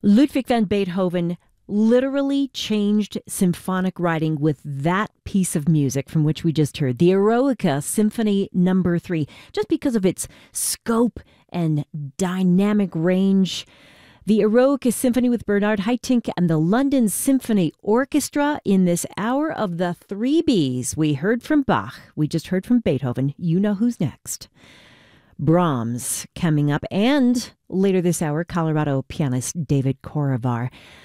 Ludwig van Beethoven literally changed symphonic writing with that piece of music from which we just heard, the Eroica Symphony Number 3, just because of its scope and dynamic range. The Eroica Symphony with Bernard Haitink and the London Symphony Orchestra in this hour of the three Bs. We heard from Bach. We just heard from Beethoven. You know who's next. Brahms coming up, and later this hour, Colorado pianist David Korevar.